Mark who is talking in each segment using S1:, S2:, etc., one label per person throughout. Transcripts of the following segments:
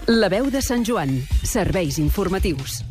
S1: La veu de Sant Joan. Serveis informatius.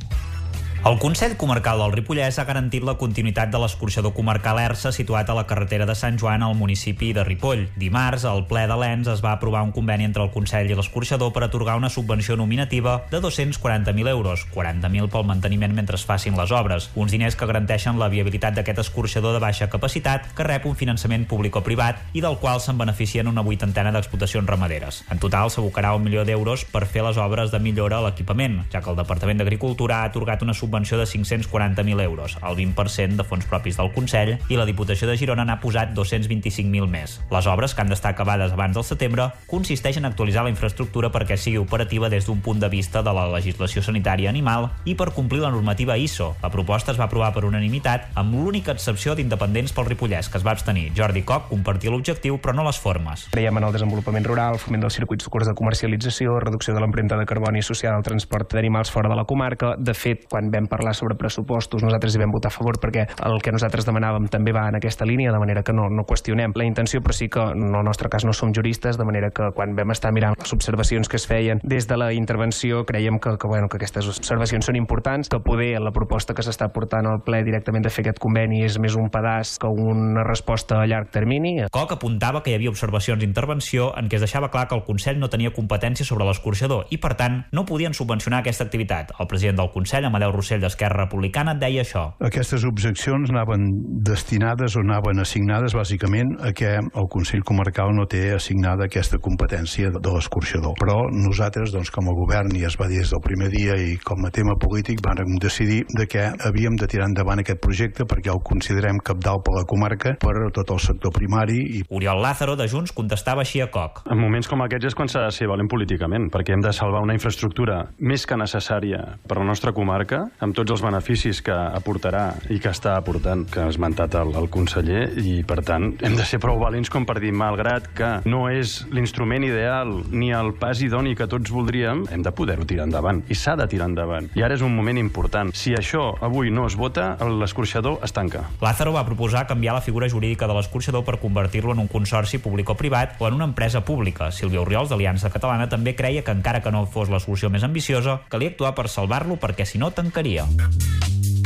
S2: El Consell Comarcal del Ripollès ha garantit la continuïtat de l'escorxador comarcal Ersa situat a la carretera de Sant Joan al municipi de Ripoll. Dimarts, al ple de l'ENS es va aprovar un conveni entre el Consell i l'escorxador per atorgar una subvenció nominativa de 240.000 euros, 40.000 pel manteniment mentre es facin les obres. Uns diners que garanteixen la viabilitat d'aquest escorxador de baixa capacitat que rep un finançament públic o privat i del qual se'n beneficien una 80 d'explotacions ramaderes. En total, s'abocarà 1 milió d'euros per fer les obres de millora a l'equipament, ja que el Departament d'Agricultura ha atorgat una subvenció de 540.000 euros, el 20% de fons propis del Consell, i la Diputació de Girona n'ha posat 225.000 més. Les obres, que han d'estar acabades abans del setembre, consisteixen en actualitzar la infraestructura perquè sigui operativa des d'un punt de vista de la legislació sanitària animal i per complir la normativa ISO. La proposta es va aprovar per unanimitat, amb l'única excepció d'Independents pel Ripollès, que es va abstenir. Jordi Koch compartia l'objectiu, però no les formes.
S3: Creiem en el desenvolupament rural, foment dels circuits curts de comercialització, reducció de l'empremta de carboni associada al transport d'animals fora de la comarca. De fet, quan vam parlar sobre pressupostos, nosaltres hi vam votar a favor perquè el que nosaltres demanàvem també va en aquesta línia, de manera que no qüestionem la intenció, però sí que en el nostre cas no som juristes, de manera que quan vam estar mirant les observacions que es feien des de la intervenció, creiem que aquestes observacions són importants, que poder la proposta que s'està portant al ple directament de fer aquest conveni és més un pedaç que una resposta a llarg termini.
S2: Koch apuntava que hi havia observacions d'intervenció en què es deixava clar que el Consell no tenia competència sobre l'escorxador i, per tant, no podien subvencionar aquesta activitat. El president del Consell, Amadeu Rossell d'Esquerra Republicana, deia això.
S4: Aquestes objeccions anaven destinades o anaven assignades bàsicament a que el Consell Comarcal no té assignada aquesta competència de l'escorxador. Però nosaltres, com a govern, i es va dir des del primer dia i com a tema polític, vam decidir de que havíem de tirar endavant aquest projecte perquè el considerem cabdal per la comarca, per a tot el sector primari.
S2: Oriol Lázaro, de Junts, contestava així a Koch.
S5: En moments com aquests és quan s'ha de ser valent políticament, perquè hem de salvar una infraestructura més que necessària per a la nostra comarca, amb tots els beneficis que aportarà i que està aportant, que ha esmentat el conseller, i per tant hem de ser prou valents com per dir, malgrat que no és l'instrument ideal ni el pas idoni que tots voldríem, hem de poder-ho tirar endavant, i s'ha de tirar endavant. I ara és un moment important. Si això avui no es vota, l'escorxador es tanca.
S2: Lázaro va proposar canviar la figura jurídica de l'escorxador per convertir-lo en un consorci públic o privat o en una empresa pública. Sílvia Orriols, d'Aliança Catalana, també creia que encara que no fos la solució més ambiciosa, calia actuar per salvar-lo perquè si no tancaria.